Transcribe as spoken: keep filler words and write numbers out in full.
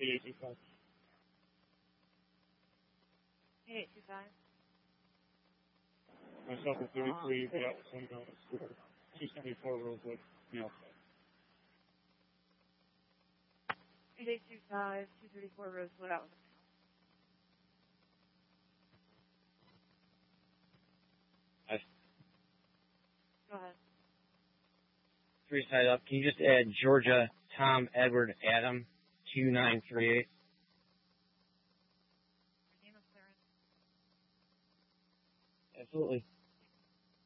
eight two five. eight two five. Myself at thirty-three, yeah, Sun Mountain School. two seventy-four Rosewood, Nelson. eight two five, two thirty-four Rosewood, out. I, Go ahead. three side up. Can you just add Georgia, Tom, Edward, Adam, two nine three eight? Name of clearance. Absolutely.